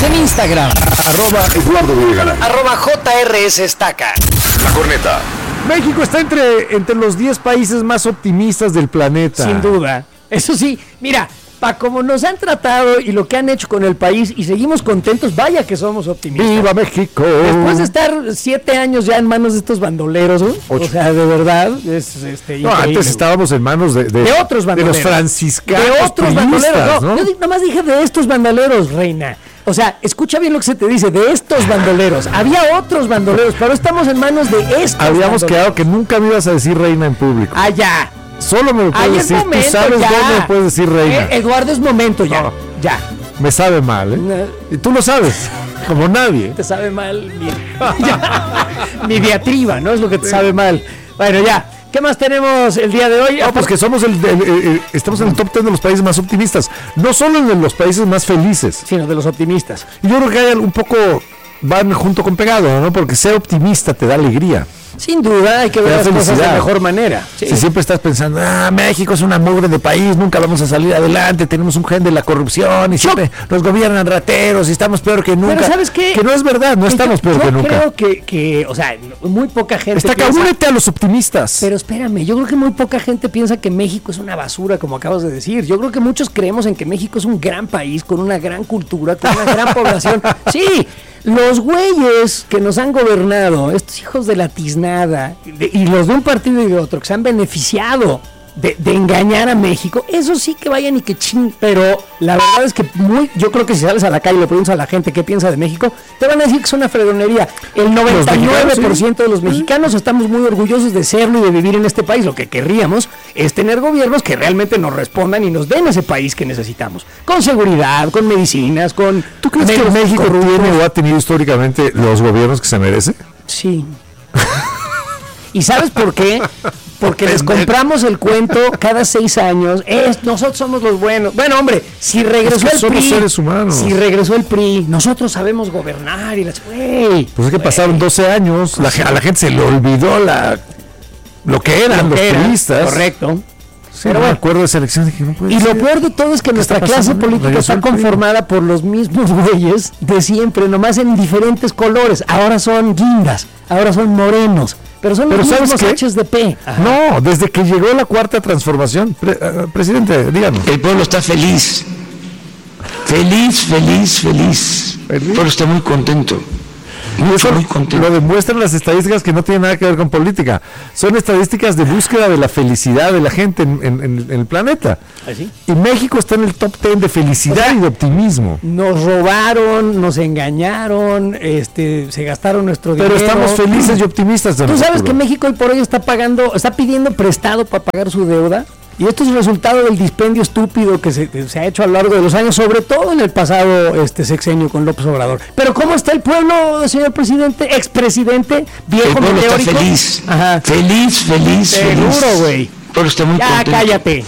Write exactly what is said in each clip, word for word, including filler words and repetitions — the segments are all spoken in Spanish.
en Instagram. Arroba Eduardo Villarreal. Arroba J R S Estaca. La Corneta. México está entre, entre los diez países más optimistas del planeta. Sin duda. Eso sí, mira, pa' como nos han tratado y lo que han hecho con el país y seguimos contentos, vaya que somos optimistas. ¡Viva México! Después de estar siete años ya en manos de estos bandoleros, ¿no? O sea, de verdad, es este, No, increíble, antes estábamos en manos de, de, de otros bandoleros. de los franciscanos. De otros bandoleros. No, ¿no? yo nomás dije de estos bandoleros, reina. O sea, escucha bien lo que se te dice, de estos bandoleros. Había otros bandoleros, pero estamos en manos de estos Habíamos bandoleros. quedado que nunca me ibas a decir reina en público. Ah, ya. Solo me lo puedes Ahí decir. es momento, Tú sabes ya. dónde me puedes decir reina. Eh, Eduardo, es momento ya. No. Ya. Me sabe mal, ¿eh? No. Y tú lo sabes, como nadie. Te sabe mal mi, ya. Mi diatriba, ¿no? Es lo que te sabe mal. Bueno, ya. ¿Qué más tenemos el día de hoy? No, pues que somos el, el- el- el- estamos en el top ten de los países más optimistas. No solo en los países más felices. Sino de los optimistas. Y yo creo que hay un poco, van junto con pegado, ¿no? Porque ser optimista te da alegría. Sin duda, hay que ver Te da las cosas de felicidad. mejor manera. Sí. Si siempre estás pensando, ah, México es una mugre de país, nunca vamos a salir adelante, tenemos un gen de la corrupción y siempre nos gobiernan rateros y estamos peor que nunca. Pero ¿sabes qué? Que no es verdad, no Que estamos yo, peor yo que nunca. creo que, que, o sea, muy poca gente Está acá, piensa- únete a los optimistas. Pero espérame, yo creo que muy poca gente piensa que México es una basura, como acabas de decir. Yo creo que muchos creemos en que México es un gran país, con una gran cultura, con una gran población. Sí, los güeyes que nos han gobernado, estos hijos de la tiznada, de- y los de un partido y de otro, que se han beneficiado de, de engañar a México, eso sí que vayan y que ching. Pero la verdad es que muy, yo creo que si sales a la calle y le preguntas a la gente qué piensa de México, te van a decir que es una fregonería. El noventa y nueve por ciento de los mexicanos estamos muy orgullosos de serlo y de vivir en este país. Lo que querríamos es tener gobiernos que realmente nos respondan y nos den ese país que necesitamos. Con seguridad, con medicinas, con... ¿Tú crees que menos México corruptos. tiene o ha tenido históricamente los gobiernos que se merece? Sí. ¿Y sabes por qué? Porque les compramos el cuento cada seis años. Es, nosotros somos los buenos. Bueno, hombre, si regresó Es que el somos P R I, seres humanos. si regresó el P R I, nosotros sabemos gobernar y las... Güey, Pues es que pasaron doce años, la, ge- a la gente se le olvidó la, lo que eran los era, turistas. correcto. Sí, Pero no me bueno. acuerdo de selecciones. Dije, no puede Y lo ser. peor de todo es que nuestra está clase pasando? política Regresó está el P R I. conformada por los mismos güeyes de siempre, nomás en diferentes colores. Ahora son guindas, ahora son morenos, pero son los Pero ¿sabes mismos qué? H D P. No, desde que llegó la cuarta transformación, pre- eh, presidente, díganos. El pueblo está feliz. Feliz, feliz, feliz. El pueblo está muy contento. Mucho, Eso muy contento. lo demuestran las estadísticas que no tienen nada que ver con política. Son estadísticas de búsqueda de la felicidad de la gente en, en- en- en el planeta. ¿Así? Y México está en el top ten de felicidad O sea, y de optimismo. Nos robaron, nos engañaron, este, se gastaron nuestro Pero dinero. estamos felices y optimistas de Tú sabes futuro. que México hoy por hoy está pagando, está pidiendo prestado para pagar su deuda. Y esto es el resultado del dispendio estúpido que se, que se ha hecho a lo largo de los años, sobre todo en el pasado este sexenio con López Obrador. Pero ¿cómo está el pueblo, señor presidente, expresidente, viejo El pueblo está meteórico? feliz. Ajá. Feliz, feliz, Seguro, feliz. güey. El pueblo está muy Ya, contento. cállate.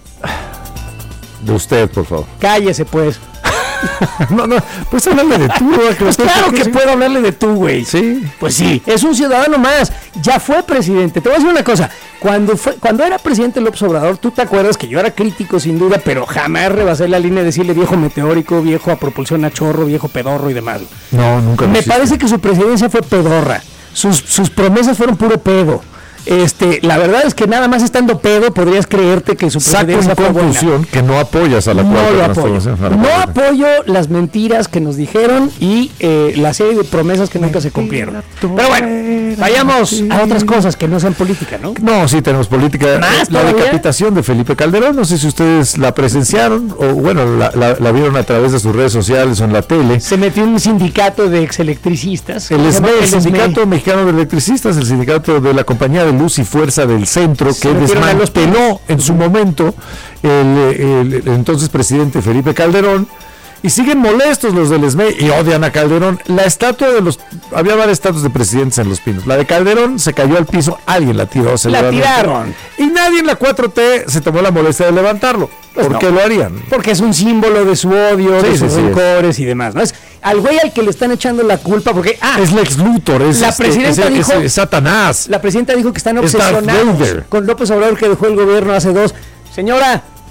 De usted, por favor. Cállese, pues. No, no, pues háblame de tú. ¿verdad? Pues claro que sí. puedo hablarle de tú, güey. Sí. Pues sí, es un ciudadano más. Ya fue presidente. Te voy a decir una cosa. Cuando fue, cuando era presidente López Obrador, tú te acuerdas que yo era crítico sin duda, pero jamás rebasé la línea de decirle viejo meteórico, viejo a propulsión a chorro, viejo pedorro y demás. No, nunca lo Me hiciste. parece que su presidencia fue pedorra. Sus, sus promesas fueron puro pedo. Este, la verdad es que nada más estando pedo podrías creerte que su Saco presidencia en fue buena. conclusión que no apoyas a la No cuarta lo apoyo. transformación. No apoyo las mentiras que nos dijeron y eh, la serie de promesas que nunca se cumplieron. Pero bueno, vayamos a otras cosas que no sean política, ¿no? No, sí tenemos política. ¿Más La todavía? decapitación de Felipe Calderón, no sé si ustedes la presenciaron o bueno, la, la- la vieron a través de sus redes sociales o en la tele. Se metió un sindicato de exelectricistas. El ¿Cómo se S M llama? E, el S M E. Sindicato Mexicano de Electricistas, el sindicato de la Compañía de Luz y Fuerza del Centro, Se que metieron a los desmanteló en su momento el, el- el entonces presidente Felipe Calderón. Y siguen molestos los del S M E y odian a Calderón. La estatua de los... Había varias estatuas de presidentes en Los Pinos. La de Calderón se cayó al piso, alguien la tiró. Se La levantó. tiraron. Y nadie en la cuatro T se tomó la molestia de levantarlo. Pues ¿Por no. qué lo harían? Porque es un símbolo de su odio, Sí, de sí, sus sí, rencores y demás, ¿no? Es al güey al que le están echando la culpa porque... Ah, Es Lex Luthor, es, La este, presidenta es- es- dijo- es Satanás. la presidenta dijo que están Es Darth obsesionados Vader. con López Obrador, que dejó el gobierno hace dos. Señora,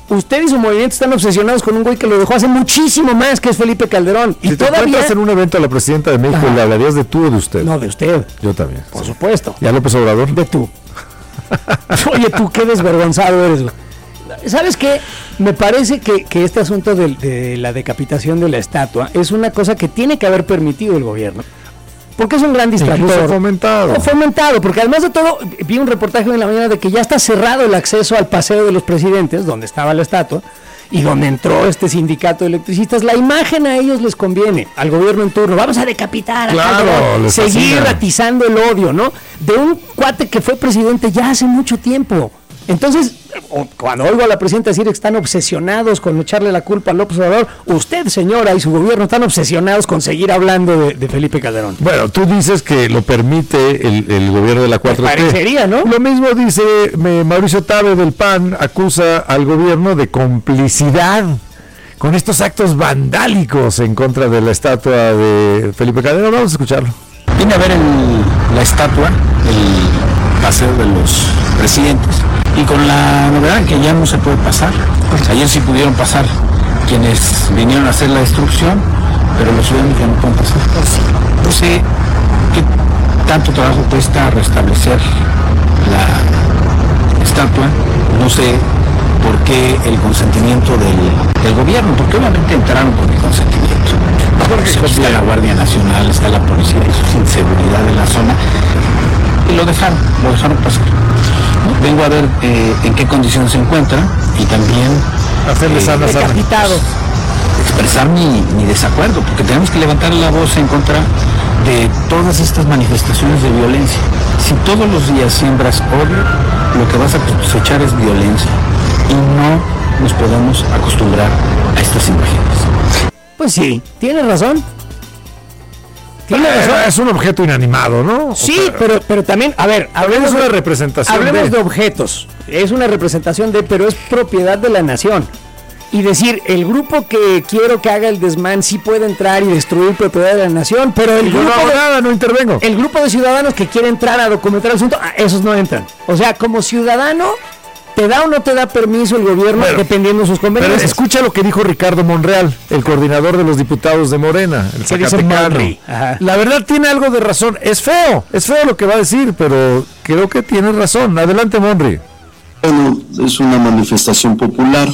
usted y su movimiento están obsesionados con un güey que lo dejó hace muchísimo más, que es Felipe Calderón. Si y te todavía encuentras en un evento a la presidenta de México, Ajá. ¿le hablarías de tú o de usted? No, de usted. Yo también. Por sí. supuesto. ¿Y a López Obrador? De tú. Oye, tú, qué desvergonzado eres, güey. ¿Sabes qué? Me parece que, que este asunto de, de la decapitación de la estatua es una cosa que tiene que haber permitido el gobierno. Porque es un gran distractor. Incluso fomentado. No, fomentado, porque además de todo, vi un reportaje en la mañana de que ya está cerrado el acceso al Paseo de los Presidentes, donde estaba la estatua, y donde entró este sindicato de electricistas. La imagen a ellos les conviene, al gobierno en turno. Vamos a decapitar a Claro, Calderón, les seguir fascina. atizando el odio, ¿no? De un cuate que fue presidente ya hace mucho tiempo. Entonces, o- cuando oigo a la presidenta decir que están obsesionados con echarle la culpa a López Obrador, usted, señora, y su gobierno están obsesionados con seguir hablando de, de Felipe Calderón. Bueno, tú dices que lo permite el, el gobierno de la cuatro T. parecería, ¿no? Lo mismo dice me- Mauricio Tabe del P A N, acusa al gobierno de complicidad con estos actos vandálicos en contra de la estatua de Felipe Calderón. Vamos a escucharlo. Vine a ver el- la estatua, el paseo de los presidentes, y con la novedad que ya no se puede pasar. Pues ayer sí pudieron pasar quienes vinieron a hacer la destrucción, pero los ciudadanos ya no pueden pasar. No sé qué tanto trabajo cuesta restablecer la estatua, no sé por qué el consentimiento del, del gobierno, porque obviamente entraron con el consentimiento. Porque está la Guardia Nacional, está la policía y su inseguridad en la zona, y lo dejaron, lo dejaron pasar. ¿No? Vengo a ver eh, en qué condición se encuentra y también Hacerle eh, sana, sana. Decapitado. expresar mi, mi desacuerdo, porque tenemos que levantar la voz en contra de todas estas manifestaciones de violencia. Si todos los días siembras odio, lo que vas a cosechar es violencia, y no nos podemos acostumbrar a estas imágenes. Pues sí, tiene razón. Tiene razón. Es un objeto inanimado, ¿no? O Sí, sea, pero, pero también, a ver, hablemos es una de- representación Hablemos de- de objetos. Es una representación de, pero es propiedad de la nación. Y decir, el grupo que quiero que haga el desmán sí puede entrar y destruir propiedad de la nación, pero el yo no grupo hago de, nada, no intervengo. el grupo de ciudadanos que quiere entrar a documentar el asunto, ah, esos no entran. O sea, como ciudadano, ¿te da o no te da permiso el gobierno Bueno, dependiendo de sus Pero conveniencias? escucha lo que dijo Ricardo Monreal, el coordinador de los diputados de Morena, el ¿Qué dice zacatecano. Monri? Ajá. La verdad tiene algo de razón. Es feo, es feo lo que va a decir, pero creo que tiene razón. Adelante, Monri. Bueno, es una manifestación popular.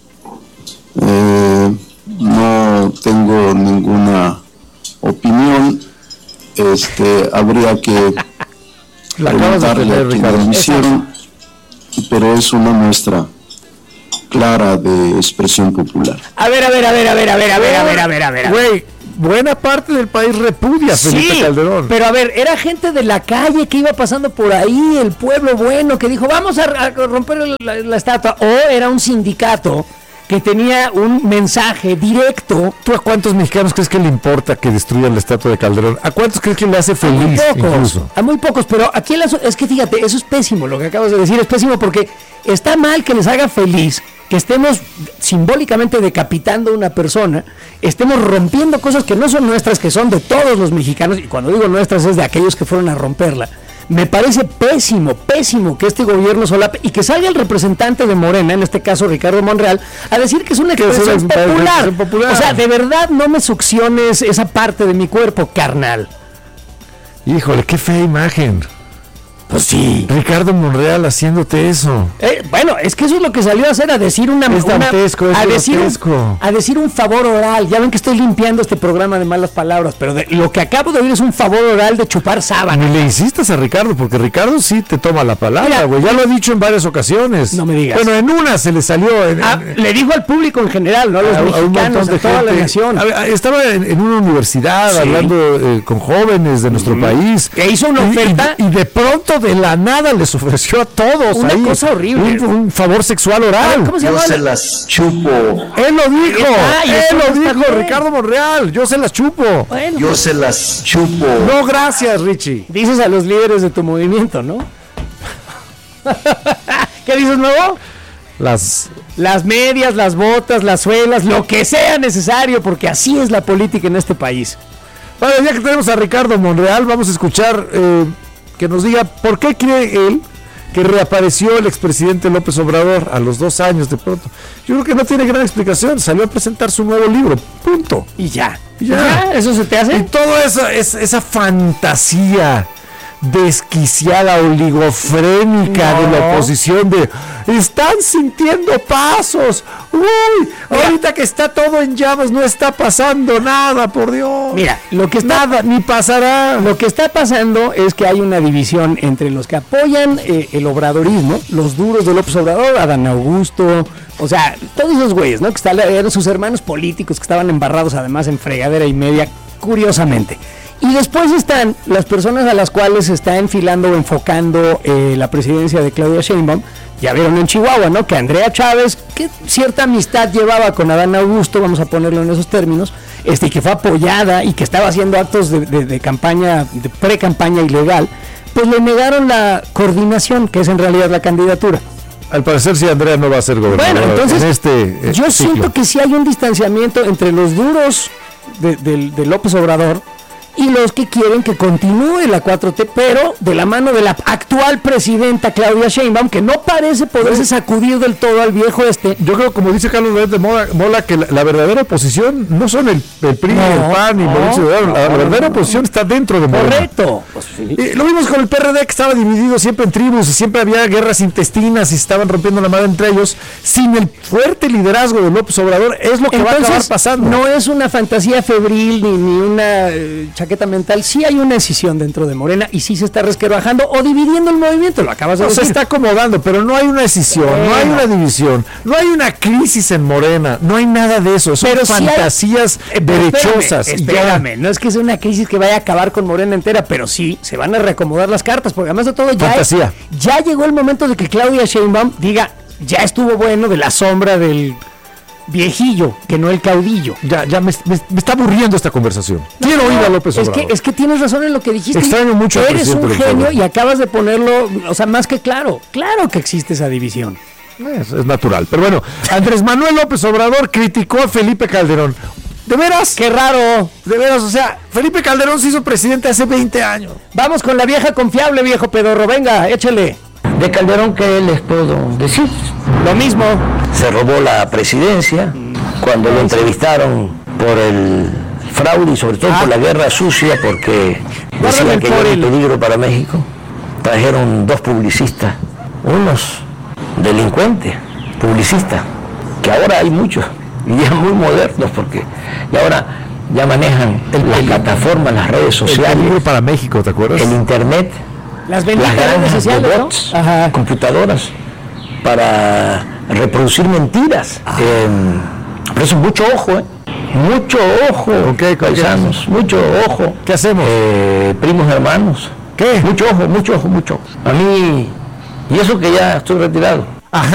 Eh, no tengo ninguna opinión. Este, habría que La acabas de preguntarle tener, a quienes Ricardo. lo hicieron, pero es una muestra clara de expresión popular. A ver, a ver, a ver, a ver, a ver, a ver, a ver, a ver, a ver. a ver. Güey, buena parte del país repudia a Felipe Sí, Calderón. pero a ver, era gente de la calle que iba pasando por ahí, el pueblo bueno, que dijo, vamos a, a romper la, la estatua. O era un sindicato que tenía un mensaje directo. ¿Tú a cuántos mexicanos crees que le importa que destruyan la estatua de Calderón? ¿A cuántos crees que le hace A muy feliz pocos, incluso? a muy pocos, pero aquí el asu- es que fíjate, eso es pésimo, lo que acabas de decir es pésimo porque está mal que les haga feliz que estemos simbólicamente decapitando a una persona, estemos rompiendo cosas que no son nuestras, que son de todos los mexicanos, y cuando digo nuestras es de aquellos que fueron a romperla. Me parece pésimo, pésimo que este gobierno solape y que salga el representante de Morena, en este caso Ricardo Monreal, a decir que es una Que es una expresión expresión popular. popular. O sea, de verdad no me succiones esa parte de mi cuerpo, carnal. Híjole, qué fea imagen. Pues sí. Ricardo Monreal haciéndote eso. Eh, bueno, es que eso es lo que salió a hacer, a decir una, Es una- dantesco, es a decir un, grotesco. a decir un favor oral. Ya ven que estoy limpiando este programa de malas palabras, pero de- lo que acabo de oír es un favor oral de chupar sábana. Ni le insistas a Ricardo, porque Ricardo sí te toma la palabra, Mira, güey. Ya lo ha dicho en varias ocasiones. No me digas. Bueno, en una se le salió. En, Ah, en- le dijo al público en general, no a los a- a un mexicanos, montón a, de toda la gente. nación. A ver, estaba en, en una universidad Sí. hablando eh, con jóvenes de nuestro país. Que hizo una Y- y- oferta. Y, de pronto, de la nada, les ofreció a todos Una ahí cosa horrible. Un, un favor sexual A ver, oral. ¿cómo se llama? las chupo, Él lo dijo, Ah, y él eso lo no está dijo, bien. Ricardo Monreal. Yo se las chupo. Bueno, se las chupo. No, gracias, Richie. dices a los líderes de tu movimiento, ¿no? ¿Qué dices, nuevo? Las Las medias, las botas, las suelas, lo que sea necesario, porque así es la política en este país. Bueno, ya que tenemos a Ricardo Monreal, vamos a escuchar eh, que nos diga por qué cree él que reapareció el expresidente López Obrador a los dos años de pronto. Yo creo que no tiene gran explicación, salió a presentar su nuevo libro, punto. Y ya. Y ya. ¿Ya? ¿Eso se te hace? Y toda esa, es, esa fantasía desquiciada, oligofrénica No. de la oposición de están sintiendo pasos, uy, Mira. ahorita que está todo en llamas no está pasando nada, por Dios. Mira, lo que está, nada ni pasará. lo que está pasando es que hay una división entre los que apoyan eh, el obradorismo, los duros de López Obrador, Adán Augusto, o sea, todos esos güeyes, ¿no? Que están, eran sus hermanos políticos que estaban embarrados además en fregadera y media, curiosamente. Y después están las personas a las cuales se está enfilando o enfocando eh, la presidencia de Claudia Sheinbaum. Ya vieron en Chihuahua, ¿no? Que Andrea Chávez, que cierta amistad llevaba con Adán Augusto, vamos a ponerlo en esos términos, este, y que fue apoyada y que estaba haciendo actos de, de, de campaña, de pre-campaña ilegal, pues le negaron la coordinación, que es en realidad la candidatura. Al parecer si Andrea no va a ser gobernadora. Bueno, entonces, en este eh, yo ciclo. siento que sí hay un distanciamiento entre los duros de, de, de López Obrador y los que quieren que continúe la cuatro T, pero de la mano de la actual presidenta Claudia Sheinbaum, que no parece poderse sacudir del todo al viejo este. Yo creo, como dice Carlos Loret de Mola, Mola que la, la verdadera oposición no son el, el P R I, No, el P A N y no, Mauricio Delgado, la, no, la verdadera no, oposición está dentro de Morena. Correcto. Pues sí. Y lo vimos con el P R D, que estaba dividido siempre en tribus y siempre había guerras intestinas y estaban rompiendo la madre entre ellos. Sin el fuerte liderazgo de López Obrador es lo que va a acabar pasando. No es una fantasía febril ni, ni una eh, chaqueta mental. Sí hay una decisión dentro de Morena y sí se está resquebrajando o dividiendo el movimiento, lo acabas de No, decir. se está acomodando, pero no hay una decisión, no hay una división, no hay una crisis en Morena, no hay nada de eso, son Pero sí hay- fantasías Eh, derechosas. Espérame, y ya. espérame, no es que sea una crisis que vaya a acabar con Morena entera, pero sí se van a reacomodar las cartas, porque además de todo ya, Fantasía. ya llegó el momento de que Claudia Sheinbaum diga, ya estuvo bueno de la sombra del viejillo, que no el caudillo. Ya, ya me, me- me está aburriendo esta conversación. Quiero oír a López es Obrador. que, es que tienes razón en lo que dijiste. Extraño mucho al Eres presidente un del genio pueblo. y acabas de ponerlo, o sea, más que claro. Claro que existe esa división. Es, es natural. Pero bueno, Andrés Manuel López Obrador criticó a Felipe Calderón. ¿De veras? ¡Qué raro! De veras, o sea, Felipe Calderón se hizo presidente hace veinte años. Vamos con la vieja confiable, viejo pedorro. Venga, échale. De Calderón, ¿qué les puedo decir? Lo mismo. Se robó la presidencia cuando lo entrevistaron por el fraude y sobre todo Ah. por la guerra sucia, porque Guárdame decía que por era el- un peligro para México. Trajeron dos publicistas, unos delincuentes, publicistas, que ahora hay muchos, y ya muy modernos, porque y ahora ya manejan las plataformas, las redes El sociales, peligro para México, ¿te acuerdas? el internet, Las las benditas redes granjas de sociales, ¿no? bots, Ajá. computadoras, para reproducir mentiras. Ah. Eh, por eso mucho ojo, ¿eh? Mucho ojo, ¿Con qué? ¿Con qué? paisanos, mucho ojo. ¿Qué hacemos? Eh, primos hermanos. ¿Qué? Mucho ojo, mucho ojo, mucho ojo. A mí, y eso que ya estoy retirado,